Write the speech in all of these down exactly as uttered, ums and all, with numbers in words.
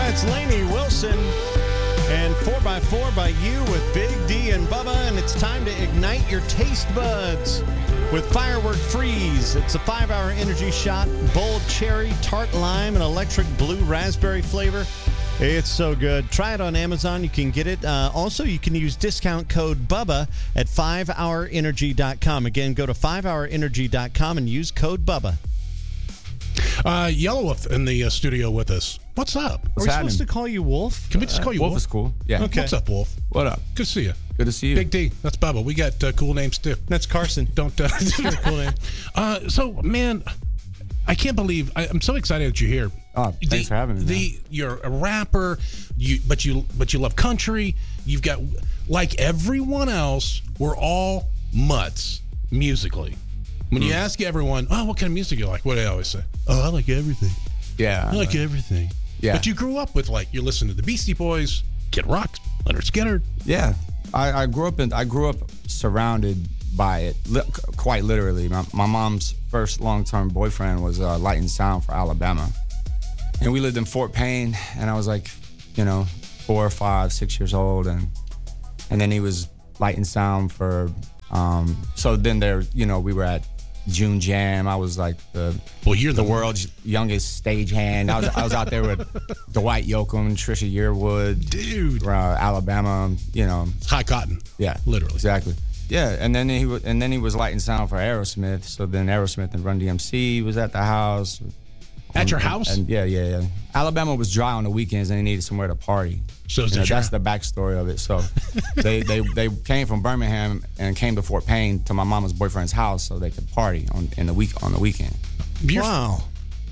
That's Lainey Wilson and four by four by you with Big D and Bubba, and it's time to ignite your taste buds with Firework Freeze. It's a five-hour energy shot, bold cherry, tart lime, and electric blue raspberry flavor. It's so good. Try it on Amazon. You can get it. Uh, also, you can use discount code BUBBA at five hour energy dot com. Again, go to five hour energy dot com and use code BUBBA. Uh, Yellow Wolf in the uh, studio with us. What's up? Are we supposed to call you Wolf? Can we just call you Wolf? Wolf is cool. Yeah. Okay. What's up, Wolf? What up? Good to see you. Good to see you. Big D. That's Bubba. We got uh, cool names too. That's Carson. Don't. Uh, cool name. Uh, so, man, I can't believe I, I'm so excited that you're here. Oh, thanks the, for having me. The man. You're a rapper, you but you but you love country. You've got, like everyone else, we're all mutts musically. When mm. you ask everyone, oh, what kind of music you like? What do they always say? Oh, I like everything. Yeah, I like everything. Yeah, but you grew up with, like, you're listening to the Beastie Boys, Kid Rock, Leonard Skinner. Yeah, I, I grew up in I grew up surrounded by it, li- quite literally. My, my mom's first long-term boyfriend was uh, Light and Sound for Alabama. And we lived in Fort Payne, and I was like, you know, four or five, six years old, and and then he was Light and Sound for, um, so then there, you know, we were at June Jam. I was like the well, you're the, the world's youngest stagehand. I was I was out there with Dwight Yoakam, Trisha Yearwood, dude, uh, Alabama, you know, high cotton. Yeah, literally, exactly. Yeah, and then he was, and then he was Light and Sound for Aerosmith. So then Aerosmith and Run D M C was at the house. At and, your house? And, and yeah, yeah, yeah. Alabama was dry on the weekends, and they needed somewhere to party. So you know, your... that's the backstory of it. So they, they they came from Birmingham and came to Fort Payne to my mama's boyfriend's house so they could party on in the week on the weekend. You're... Wow.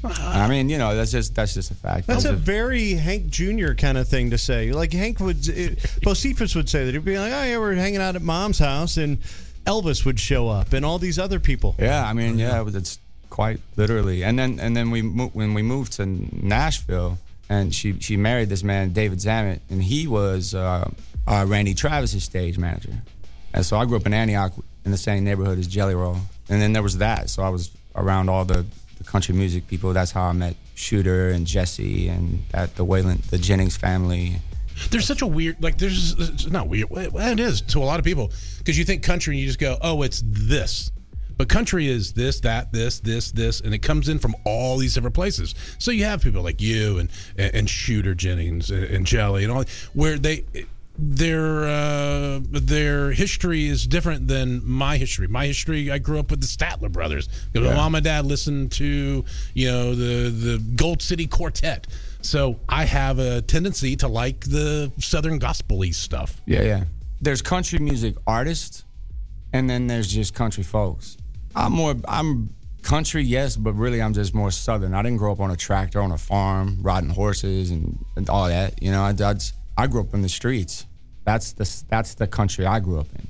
I mean, you know, that's just that's just a fact. That's a a, very Hank Junior kind of thing to say. Like Hank would, Bocephus would say that. He'd be like, "Oh yeah, we're hanging out at Mom's house," and Elvis would show up, and all these other people. Yeah, I mean, yeah, it was, it's quite literally. And then and then we mo- when we moved to Nashville, and she she married this man, David Zammit, and he was uh, uh, Randy Travis's stage manager. And so I grew up in Antioch in the same neighborhood as Jelly Roll. And then there was that. So I was around all the, the country music people. That's how I met Shooter and Jesse and at the Wayland, the Jennings family. There's such a weird, like, there's, it's not weird, well, it is to a lot of people, because you think country and you just go, oh, it's this. But country is this, that, this, this, this, and it comes in from all these different places. So you have people like you and and Shooter Jennings and, and Jelly and all, where they their uh, their history is different than my history. My history, I grew up with the Statler Brothers. Yeah. My mom and dad listened to, you know, the the Gold City Quartet. So I have a tendency to like the Southern gospel-y stuff. Yeah, yeah. There's country music artists, and then there's just country folks. I'm more, I'm country, yes, but really I'm just more Southern. I didn't grow up on a tractor, on a farm, riding horses and, and all that. You know, I, I, just, I grew up in the streets. That's the that's the country I grew up in.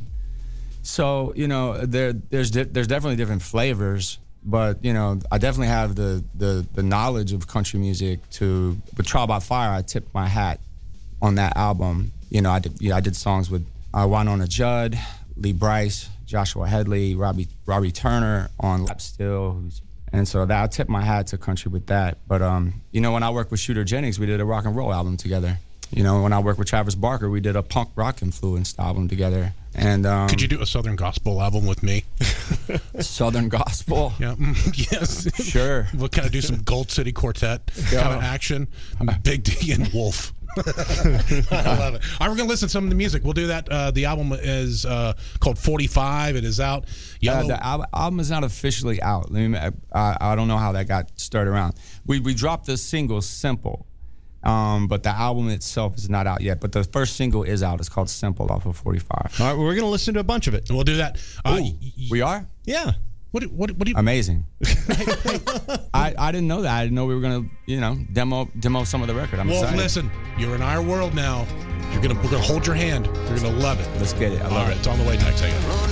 So, you know, there there's di- there's definitely different flavors, but, you know, I definitely have the the, the knowledge of country music to, with Trial by Fire, I tipped my hat on that album. You know, I did, you know, I did songs with uh, Wynonna Judd, Lee Brice, Joshua Headley, Robbie Robbie Turner on Lap Still, who's, and so that I tip my hat to country with that. But um, you know, when I worked with Shooter Jennings, we did a rock and roll album together. You know, when I worked with Travis Barker, we did a punk rock influenced album together. And um, could you do a Southern gospel album with me? Southern gospel? Yeah, yes. Sure. We'll kind of do some Gold City Quartet yeah. kind of action. Big D and Wolf. I love it. All right, we're going to listen to some of the music. We'll do that. Uh, the album is uh, called forty-five. It is out. Yellow. Uh, the al- album is not officially out. Let me, I, I don't know how that got stirred around. We we dropped the single Simple, um, but the album itself is not out yet. But the first single is out. It's called Simple off of forty-five. All right, well, we're going to listen to a bunch of it. We'll do that. Uh, Ooh, y- we are? Yeah. What do, what, what do you... Amazing. I, I didn't know that. I didn't know we were going to, you know, demo demo some of the record. I'm Wolf, excited. Listen, you're in our world now. You're gonna We're going to hold your hand. You're going to love it. Let's get it. I love All right, it. it's on the way next. Hang on.